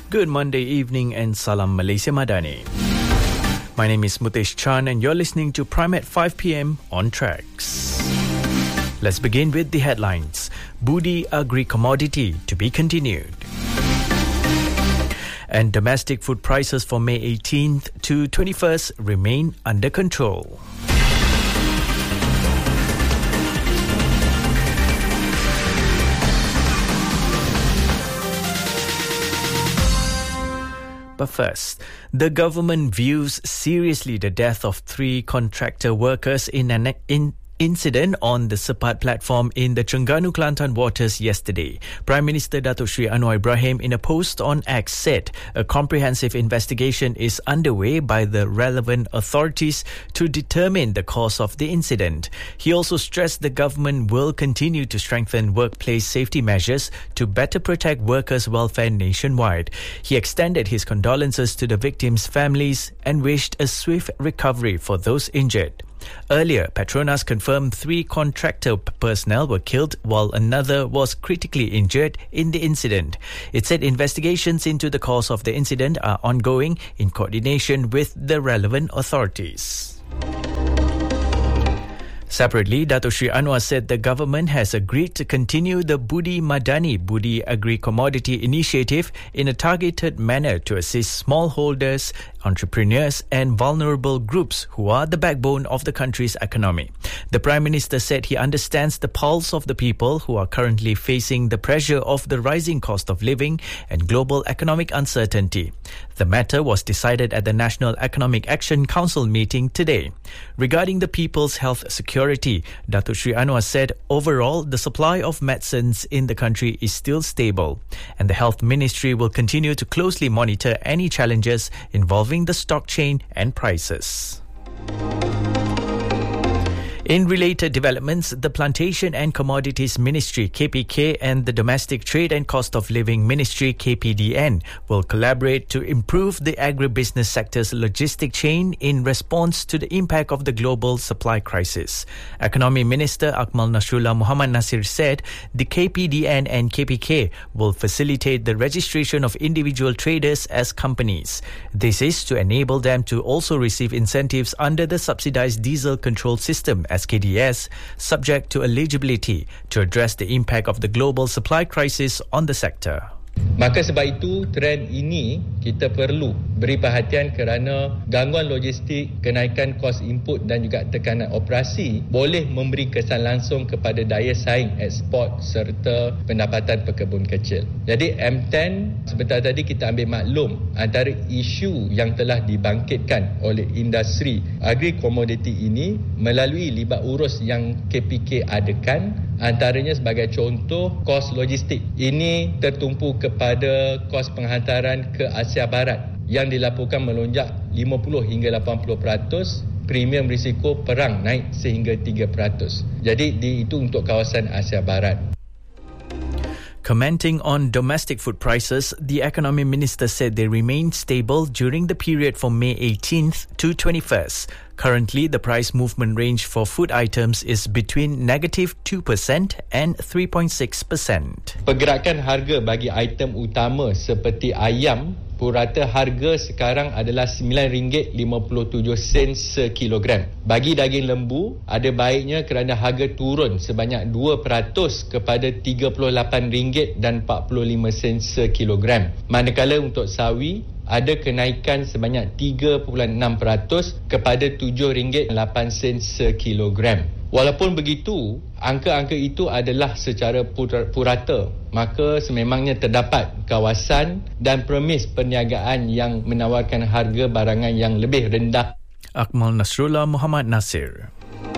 Good Monday evening and Salam Malaysia Madani. My name is Mutesh Chan and you're listening to Prime at 5 p.m. on Tracks. Let's begin with the headlines. Budi Agri-Commodity to be continued. And domestic food prices for May 18th to 21st remain under control. But first, the government views seriously the death of 3 contractor workers in an incident on the Sepat platform in the Terengganu Kelantan waters yesterday. Prime Minister Datuk Seri Anwar Ibrahim in a post on X said a comprehensive investigation is underway by the relevant authorities to determine the cause of the incident. He also stressed the government will continue to strengthen workplace safety measures to better protect workers' welfare nationwide. He extended his condolences to the victims' families and wished a swift recovery for those injured. Earlier, Petronas confirmed 3 contractor personnel were killed while another was critically injured in the incident. It said investigations into the cause of the incident are ongoing in coordination with the relevant authorities. Separately, Datuk Seri Anwar said the government has agreed to continue the Budi Madani Budi Agri-Commodity initiative in a targeted manner to assist smallholders, entrepreneurs and vulnerable groups who are the backbone of the country's economy. The Prime Minister said he understands the pulse of the people who are currently facing the pressure of the rising cost of living and global economic uncertainty. The matter was decided at the National Economic Action Council meeting today. Regarding the people's health security, Datuk Seri Anwar said overall the supply of medicines in the country is still stable and the Health Ministry will continue to closely monitor any challenges involving the stock chain and prices. In related developments, the Plantation and Commodities Ministry KPK and the Domestic Trade and Cost of Living Ministry KPDN will collaborate to improve the agribusiness sector's logistic chain in response to the impact of the global supply crisis. Economy Minister Akmal Nasrullah Muhammad Nasir said the KPDN and KPK will facilitate the registration of individual traders as companies. This is to enable them to also receive incentives under the subsidized diesel control system SKDS, subject to eligibility to address the impact of the global supply crisis on the sector. Maka sebab itu trend ini kita perlu beri perhatian kerana gangguan logistik, kenaikan kos input dan juga tekanan operasi boleh memberi kesan langsung kepada daya saing ekspor serta pendapatan pekebun kecil. Jadi M10 sebentar tadi kita ambil maklum antara isu yang telah dibangkitkan oleh industri agri-komoditi ini melalui libat urus yang KPK adakan, antaranya sebagai contoh kos logistik. Ini tertumpu kepada kos penghantaran ke Asia Barat yang dilaporkan melonjak 50 hingga 80%, premium risiko perang naik sehingga 3%. Jadi itu untuk kawasan Asia Barat. Commenting on domestic food prices, the Economy Minister said they remained stable during the period from May 18th to 21st. Currently, the price movement range for food items is between -2% and 3.6%. Pergerakan harga bagi item utama seperti ayam, purata harga sekarang adalah RM9.57 sekilogram. Bagi daging lembu, ada baiknya kerana harga turun sebanyak 2% kepada RM38.45 sekilogram. Manakala untuk sawi, ada kenaikan sebanyak 3.6% kepada RM7.08 sekilogram. Walaupun begitu, angka-angka itu adalah secara purata, maka sememangnya terdapat kawasan dan premis perniagaan yang menawarkan harga barangan yang lebih rendah. Akmal Nasrullah Muhammad Nasir.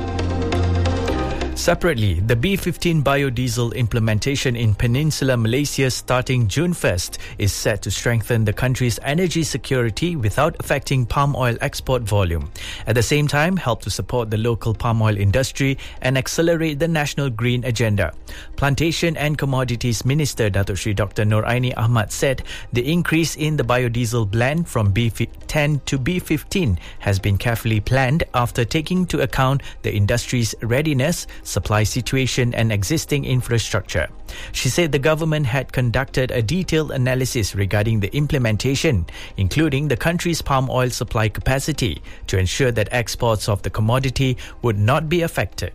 Separately, the B15 biodiesel implementation in Peninsular Malaysia starting June 1st is set to strengthen the country's energy security without affecting palm oil export volume. At the same time, help to support the local palm oil industry and accelerate the national green agenda. Plantation and Commodities Minister Datuk Seri Dr. Noraini Ahmad said the increase in the biodiesel blend from B10 to B15 has been carefully planned after taking into account the industry's readiness, supply situation and existing infrastructure. She said the government had conducted a detailed analysis regarding the implementation, including the country's palm oil supply capacity, to ensure that exports of the commodity would not be affected.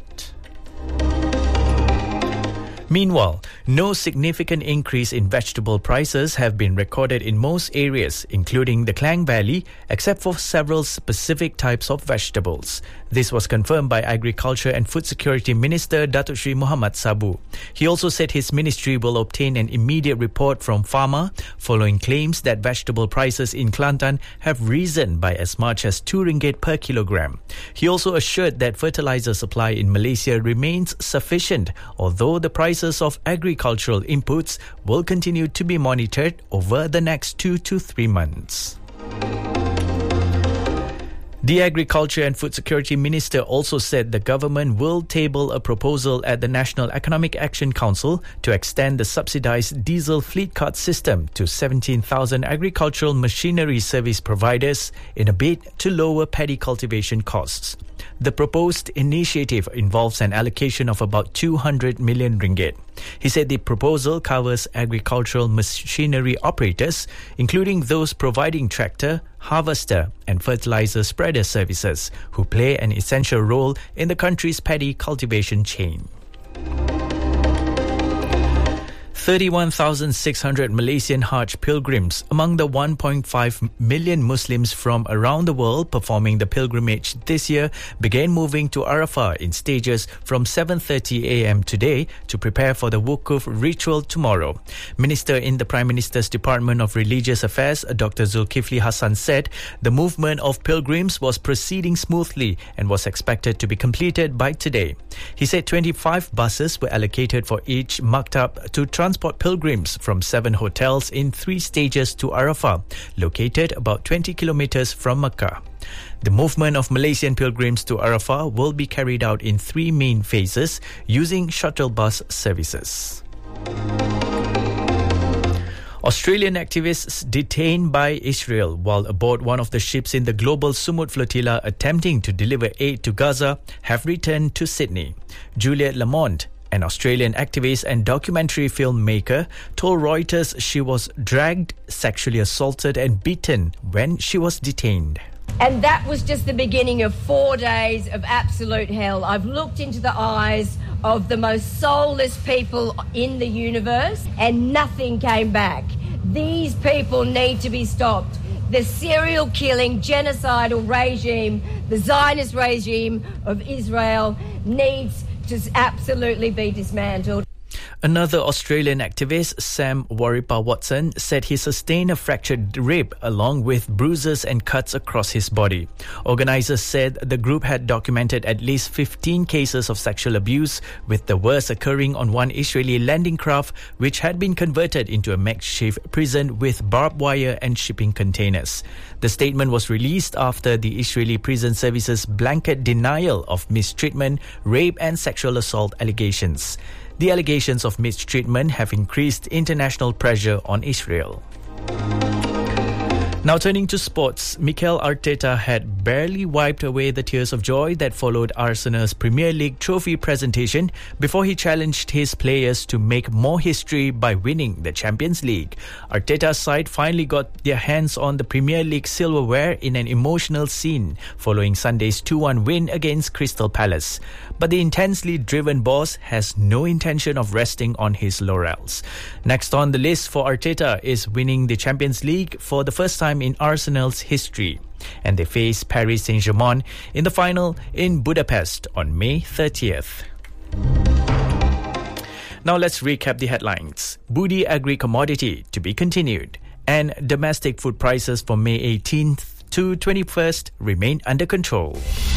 Meanwhile, no significant increase in vegetable prices have been recorded in most areas, including the Klang Valley, except for several specific types of vegetables. This was confirmed by Agriculture and Food Security Minister Datuk Sri Muhammad Sabu. He also said his ministry will obtain an immediate report from Pharma following claims that vegetable prices in Kelantan have risen by as much as RM2 per kilogram. He also assured that fertilizer supply in Malaysia remains sufficient, although the prices of agricultural inputs will continue to be monitored over the next 2 to 3 months. The Agriculture and Food Security Minister also said the government will table a proposal at the National Economic Action Council to extend the subsidised diesel fleet card system to 17,000 agricultural machinery service providers in a bid to lower paddy cultivation costs. The proposed initiative involves an allocation of about 200 million ringgit. He said the proposal covers agricultural machinery operators, including those providing tractor, harvester and fertilizer spreader services, who play an essential role in the country's paddy cultivation chain. 31,600 Malaysian Hajj pilgrims, among the 1.5 million Muslims from around the world performing the pilgrimage this year, began moving to Arafah in stages from 7:30 a.m. today to prepare for the Wukuf ritual tomorrow. Minister in the Prime Minister's Department of Religious Affairs, Dr. Zulkifli Hassan, said the movement of pilgrims was proceeding smoothly and was expected to be completed by today. He said 25 buses were allocated for each maktab to transport pilgrims from 7 hotels in 3 stages to Arafah, located about 20 kilometers from Mecca. The movement of Malaysian pilgrims to Arafah will be carried out in 3 main phases using shuttle bus services. Australian activists detained by Israel while aboard one of the ships in the global Sumut flotilla attempting to deliver aid to Gaza have returned to Sydney. Juliette Lamont, an Australian activist and documentary filmmaker, told Reuters she was dragged, sexually assaulted and beaten when she was detained. And that was just the beginning of 4 days of absolute hell. I've looked into the eyes of the most soulless people in the universe and nothing came back. These people need to be stopped. The serial killing, genocidal regime, the Zionist regime of Israel needs to absolutely be dismantled. Another Australian activist, Sam Waripa-Watson, said he sustained a fractured rib along with bruises and cuts across his body. Organisers said the group had documented at least 15 cases of sexual abuse, with the worst occurring on one Israeli landing craft which had been converted into a makeshift prison with barbed wire and shipping containers. The statement was released after the Israeli Prison Service's blanket denial of mistreatment, rape and sexual assault allegations. The allegations of mistreatment have increased international pressure on Israel. Now turning to sports, Mikel Arteta had barely wiped away the tears of joy that followed Arsenal's Premier League trophy presentation before he challenged his players to make more history by winning the Champions League. Arteta's side finally got their hands on the Premier League silverware in an emotional scene following Sunday's 2-1 win against Crystal Palace. But the intensely driven boss has no intention of resting on his laurels. Next on the list for Arteta is winning the Champions League for the first time in Arsenal's history. And they face Paris Saint-Germain in the final in Budapest on May 30th. Now let's recap the headlines. Budi agri-commodity to be continued. And domestic food prices for May 18th to 21st remain under control.